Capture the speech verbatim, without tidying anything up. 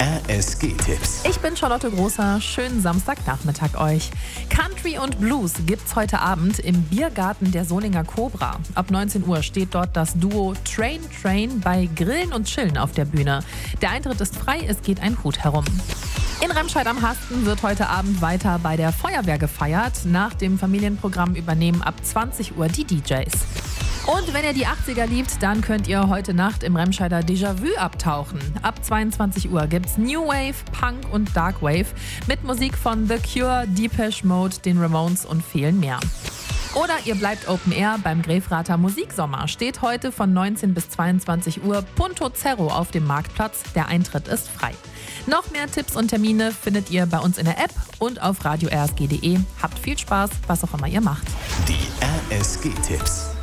R S G-Tipps. Ich bin Charlotte Großer. Schönen Samstagnachmittag euch. Country und Blues gibt's heute Abend im Biergarten der Solinger Cobra. Ab neunzehn Uhr steht dort das Duo Train Train bei Grillen und Chillen auf der Bühne. Der Eintritt ist frei, es geht ein Hut herum. In Remscheid am Hasten wird heute Abend weiter bei der Feuerwehr gefeiert. Nach dem Familienprogramm übernehmen ab zwanzig Uhr die D Js. Und wenn ihr die achtziger liebt, dann könnt ihr heute Nacht im Remscheider Déjà-vu abtauchen. Ab zweiundzwanzig Uhr gibt's New Wave, Punk und Dark Wave mit Musik von The Cure, Depeche Mode, den Ramones und vielen mehr. Oder ihr bleibt Open Air beim Grefrater Musiksommer. Steht heute von neunzehn bis zweiundzwanzig Uhr Punto Zero auf dem Marktplatz. Der Eintritt ist frei. Noch mehr Tipps und Termine findet ihr bei uns in der App und auf radio r s g punkt d e. Habt viel Spaß, was auch immer ihr macht. Die R S G-Tipps.